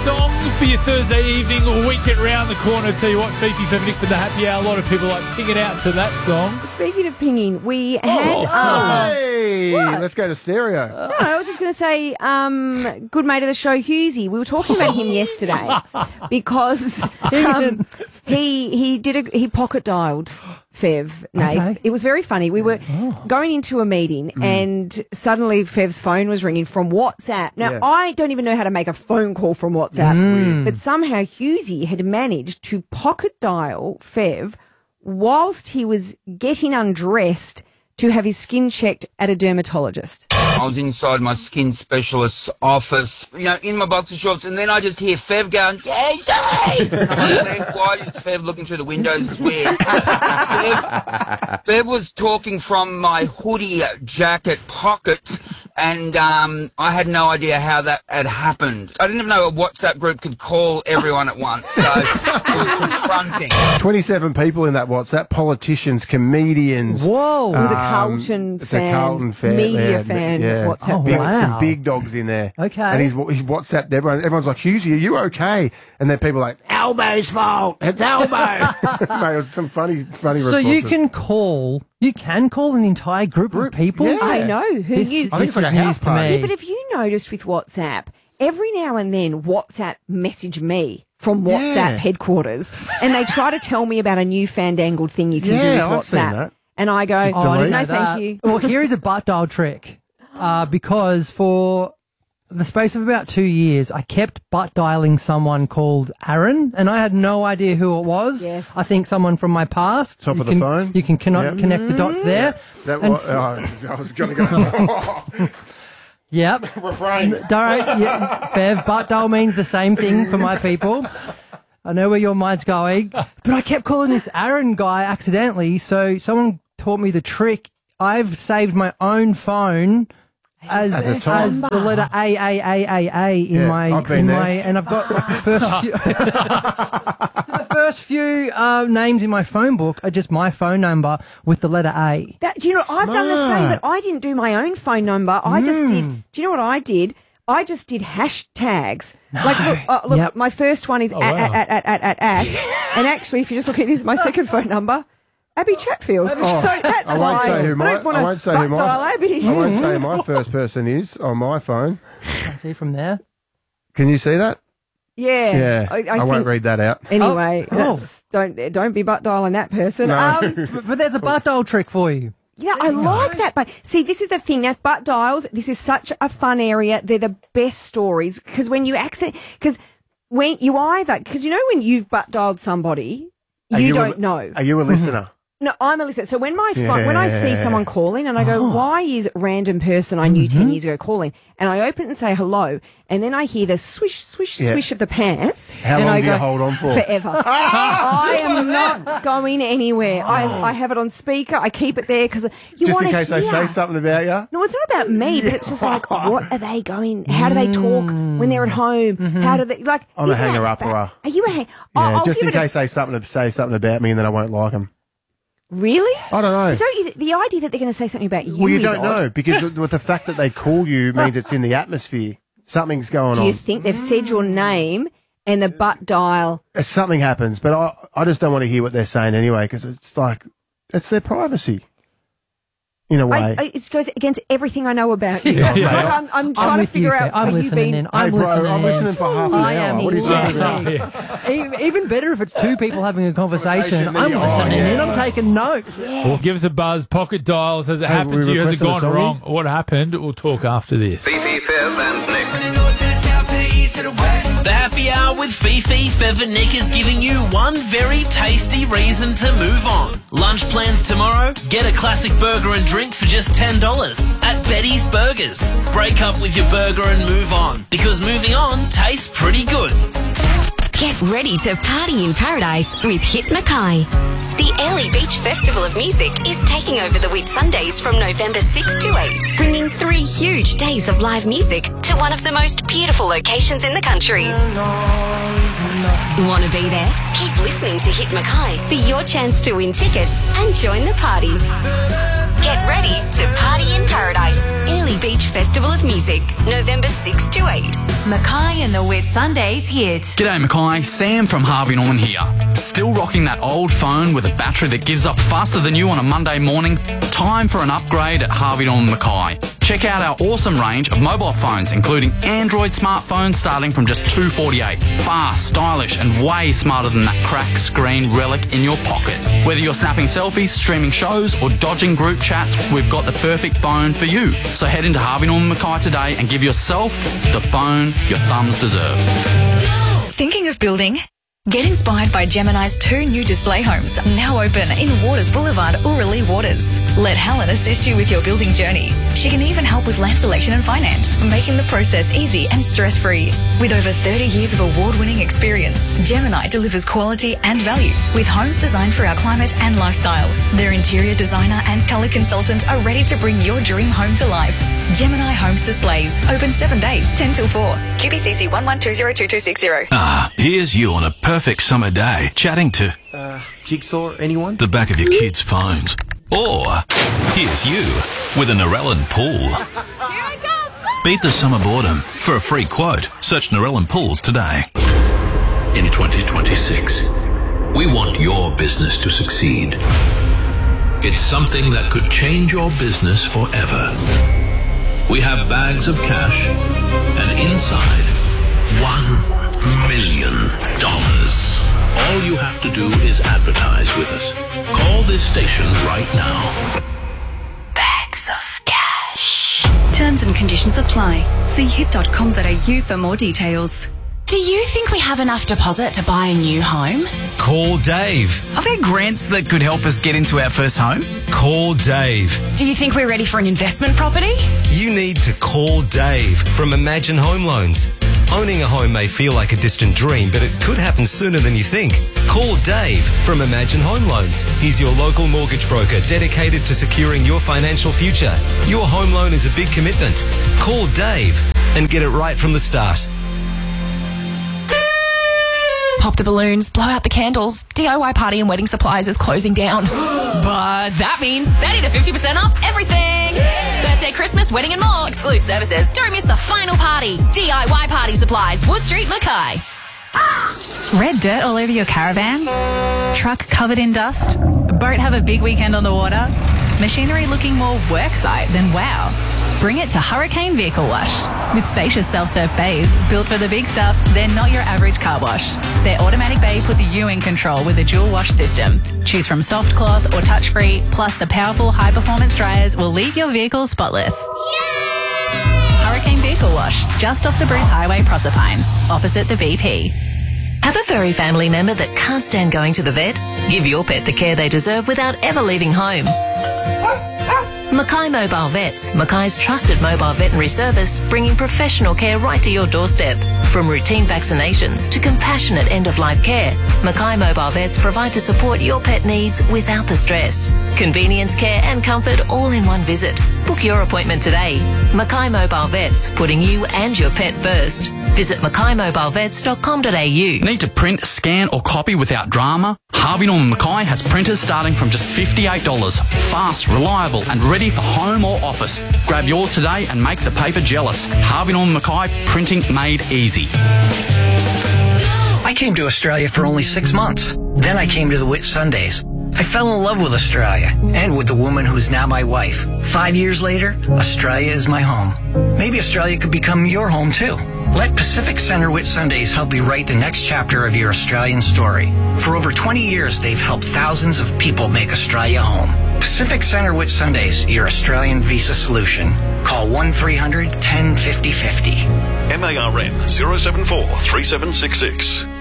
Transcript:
song for your Thursday evening weekend round the corner. Tell you what, Fifi Fev for the happy hour. A lot of people like pinging out to that song. Speaking of pinging, we had... Hey, let's go to stereo. No, I was just going to say, good mate of the show, Hughesy. We were talking about him yesterday because he pocket dialed Fev, Nate. Okay. It was very funny. We were going into a meeting and suddenly Fev's phone was ringing from WhatsApp. Now, I don't even know how to make a phone call from WhatsApp, but somehow Hughesy had managed to pocket dial Fev whilst he was getting undressed to have his skin checked at a dermatologist. I was inside my skin specialist's office, in my boxer shorts, and then I just hear Fev going, Casey! And I'm like, why is Fev looking through the windows? It's weird. Fev was talking from my hoodie jacket pocket, and I had no idea how that had happened. I didn't even know a WhatsApp group could call everyone at once, so it was confronting. 27 people in that WhatsApp, politicians, comedians. Whoa. It was a Carlton fan, media fan. WhatsApp. Some big dogs in there. Okay. And he's WhatsApped everyone. Everyone's like, Hughesy, are you okay? And then people are like, Elbo's fault. It's Elbo. Mate, it was some funny responses. So you can call an entire group of people? Yeah. I know. I think it's like a house party. Yeah, but have you noticed with WhatsApp, every now and then WhatsApp message me from WhatsApp headquarters, and they try to tell me about a new fandangled thing you can do with WhatsApp. I've seen that. And I go, no, thank you. Well, here is a butt dial trick. Because for the space of about 2 years, I kept butt dialing someone called Aaron, and I had no idea who it was. Yes. I think someone from my past. Top of the phone. You can connect the dots there. I was going to go. Yep. Refrain. Bev, butt dial means the same thing for my people. I know where your mind's going. But I kept calling this Aaron guy accidentally, so someone taught me the trick. I've saved my own phone as the letter A in my and I've got the first few names in my phone book are just my phone number with the letter A. Do you know, I've done the same, but I didn't do my own phone number. I just did. Do you know what I did? I just did hashtags. No. Like, look, my first one is at. And actually, if you just look at this, my second phone number, Abby Chatfield. So that's I won't say who my first person is on my phone. Can't see from there. Can you see that? Yeah. I won't read that out. Anyway, don't be butt dialing that person. No. But there's a butt dial trick for you. Yeah, I like that. But see, this is the thing. Now, butt dials, this is such a fun area. They're the best stories because when you because when you've butt dialed somebody, you don't know. Are you a listener? No, I'm a listener. So when when I see someone calling and I go, why is a random person I knew 10 years ago calling? And I open it and say hello, and then I hear the swish, swish, swish of the pants. How long do you hold on for? Forever. I am not going anywhere. I have it on speaker. I keep it there because just in case they say something about you. No, it's not about me, but it's just like, what are they going? How do they talk when they're at home? How do they like? I'm a hanger-upper. Are you a hanger? Yeah, just in case they say something about me, and then I won't like them. Really? I don't know. The idea that they're going to say something about you Well, you is don't odd. know, because with the fact that they call you means it's in the atmosphere. Something's going on. Do you think they've said your name and the butt dial? Something happens, but I just don't want to hear what they're saying anyway, because it's like, it's their privacy. In a way. It goes against everything I know about you. Yeah. I'm trying to figure out I'm listening in. I'm listening for half an hour. What are you talking about? Even better if it's two people having a conversation. I'm listening in. I'm taking notes. Well, give us a buzz. Pocket dials. Has it happened to you? Has it gone wrong? What happened? We'll talk after this. Fifi, Fev and Nick. The happy hour with Fifi, Fev and Nick is giving you one very tasty reason to move on. Lunch plans tomorrow? Get a classic burger and drink for just $10 at Betty's Burgers. Break up with your burger and move on, because moving on tastes pretty good. Get ready to party in paradise with Hit Mackay. The Airlie Beach Festival of Music is taking over the Whitsundays from November 6 to 8, bringing 3 huge days of live music to one of the most beautiful locations in the country. Want to be there? Keep listening to Hit Mackay for your chance to win tickets and join the party. Get ready to party in paradise. Airlie Beach Festival of Music, November 6 to 8. Mackay and the Whit Sundays hit. G'day Mackay, Sam from Harvey Norman here. Still rocking that old phone with a battery that gives up faster than you on a Monday morning? Time for an upgrade at Harvey Norman Mackay. Check out our awesome range of mobile phones, including Android smartphones starting from just $248. Fast, stylish and way smarter than that cracked screen relic in your pocket. Whether you're snapping selfies, streaming shows or dodging group chats, we've got the perfect phone for you. So head into Harvey Norman Mackay today and give yourself the phone your thumbs deserve. Thinking of building? Get inspired by Gemini's 2 new display homes, now open in Waters Boulevard, Oorali Waters. Let Helen assist you with your building journey. She can even help with land selection and finance, making the process easy and stress-free. With over 30 years of award-winning experience, Gemini delivers quality and value with homes designed for our climate and lifestyle. Their interior designer and colour consultant are ready to bring your dream home to life. Gemini Homes Displays, open 7 days, 10 till 4. QBCC 11202260. Here's you on a perfect summer day, chatting to... Jigsaw, anyone? The back of your kids' phones. Or, here's you, with a Narellan pool. Here I come! Beat the summer boredom. For a free quote, search Narellan Pools today. In 2026, we want your business to succeed. It's something that could change your business forever. We have bags of cash, and inside, $1 million. All you have to do is advertise with us. Call this station right now. Bags of cash. Terms and conditions apply. See hit.com.au for more details. Do you think we have enough deposit to buy a new home? Call Dave. Are there grants that could help us get into our first home? Call Dave. Do you think we're ready for an investment property? You need to call Dave from Imagine Home Loans. Owning a home may feel like a distant dream, but it could happen sooner than you think. Call Dave from Imagine Home Loans. He's your local mortgage broker dedicated to securing your financial future. Your home loan is a big commitment. Call Dave and get it right from the start. Pop the balloons, blow out the candles. DIY Party and Wedding Supplies is closing down. But that means 30 to 50% off everything. Birthday, Christmas, wedding and more. Exclude services. Don't miss the final party. DIY Party Supplies, Wood Street, Mackay. Red dirt all over your caravan? Truck covered in dust? Boat have a big weekend on the water? Machinery looking more worksite than wow? Bring it to Hurricane Vehicle Wash. With spacious self-serve bays built for the big stuff, they're not your average car wash. Their automatic bay put you in control with a dual wash system. Choose from soft cloth or touch-free, plus the powerful high-performance dryers will leave your vehicle spotless. Yay! Hurricane Vehicle Wash, just off the Bruce Highway, Proserpine, opposite the BP. Have a furry family member that can't stand going to the vet? Give your pet the care they deserve without ever leaving home. Mackay Mobile Vets, Mackay's trusted mobile veterinary service, bringing professional care right to your doorstep. From routine vaccinations to compassionate end-of-life care, Mackay Mobile Vets provide the support your pet needs without the stress. Convenience, care and comfort all in one visit. Book your appointment today. Mackay Mobile Vets, putting you and your pet first. Visit mackaymobilevets.com.au. Need to print, scan or copy without drama? Harvey Norman Mackay has printers starting from just $58. Fast, reliable and ready for home or office. Grab yours today and make the paper jealous. Harvey Norman Mackay, printing made easy. I came to Australia for only 6 months. Then I came to the Whit Sundays. I fell in love with Australia and with the woman who's now my wife. 5 years later, Australia is my home. Maybe Australia could become your home too. Let Pacific Centre Whit Sundays help you write the next chapter of your Australian story. For over 20 years, they've helped thousands of people make Australia home. Pacific Centre Whit Sundays, your Australian visa solution. Call 1300 10 50 50. MARN 074 3766.